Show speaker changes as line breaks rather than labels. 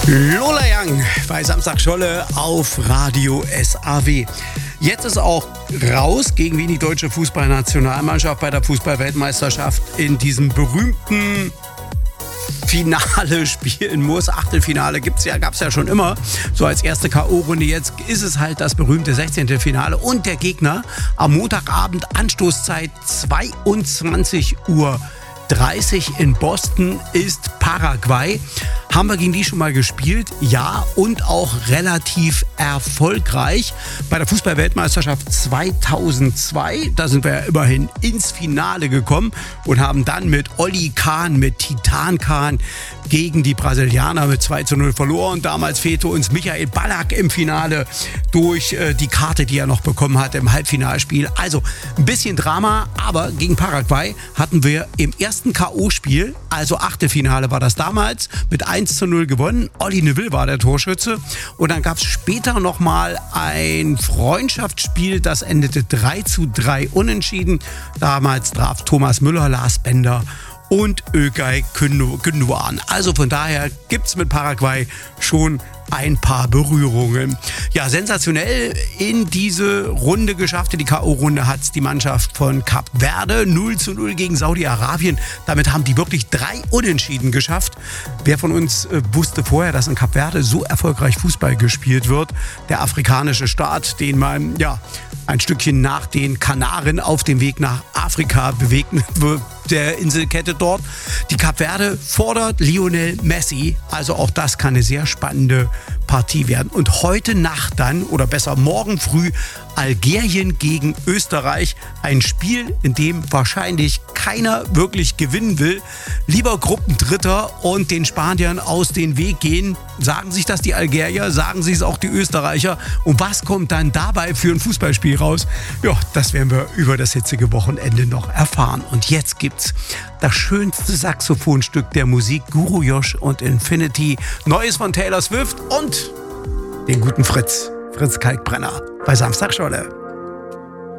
Lola Young bei Samstag Scholle auf Radio SAW. Jetzt ist auch raus, gegen wen die deutsche Fußballnationalmannschaft bei der Fußballweltmeisterschaft in diesem berühmten Finale spielen muss. Achtelfinale gab es ja schon immer, so als erste K.O.-Runde. Jetzt ist es halt das berühmte 16. Finale und der Gegner am Montagabend, Anstoßzeit 22:30 Uhr in Boston, ist Paraguay. Haben wir gegen die schon mal gespielt? Ja, und auch relativ erfolgreich. Bei der Fußball-Weltmeisterschaft 2002, da sind wir ja immerhin ins Finale gekommen und haben dann mit Olli Kahn, mit Titan Kahn gegen die Brasilianer mit 2:0 verloren. Damals fehlte uns Michael Ballack im Finale durch die Karte, die er noch bekommen hatte im Halbfinalspiel. Also ein bisschen Drama, aber gegen Paraguay hatten wir im ersten K.O.-Spiel, also Achtelfinale war das damals, mit 1:0 gewonnen. Olli Neville war der Torschütze. Und dann gab es später nochmal ein Freundschaftsspiel, das endete 3:3 unentschieden. Damals traf Thomas Müller, Lars Bender und Ögay Gündoğan. Also von daher gibt es mit Paraguay schon ein paar Berührungen. Ja, sensationell in diese Runde geschafft. In die K.O.-Runde hat es die Mannschaft von Kap Verde 0:0 gegen Saudi-Arabien. Damit haben die wirklich 3 Unentschieden geschafft. Wer von uns wusste vorher, dass in Kap Verde so erfolgreich Fußball gespielt wird? Der afrikanische Staat, den man ein Stückchen nach den Kanaren auf dem Weg nach Afrika bewegen wird, der Inselkette dort. Die Kap Verde fordert Lionel Messi. Also auch das kann eine sehr spannende Partie werden. Und heute Nacht dann, oder besser morgen früh, Algerien gegen Österreich. Ein Spiel, in dem wahrscheinlich keiner wirklich gewinnen will. Lieber Gruppendritter und den Spaniern aus dem Weg gehen. Sagen sich das die Algerier, sagen sich es auch die Österreicher. Und was kommt dann dabei für ein Fußballspiel raus? Ja, das werden wir über das hitzige Wochenende noch erfahren. Und jetzt gibt's das schönste Saxophonstück der Musik, Guru Josh und Infinity. Neues von Taylor Swift und den guten Fritz Kalkbrenner bei Samstag Scholle.